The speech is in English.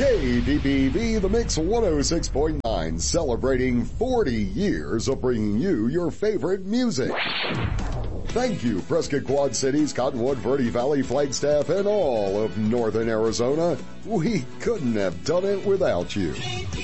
KDBV, The Mix 106.9, celebrating 40 years of bringing you your favorite music. Thank you, Prescott Quad Cities, Cottonwood, Verde Valley, Flagstaff, and all of Northern Arizona. We couldn't have done it without you.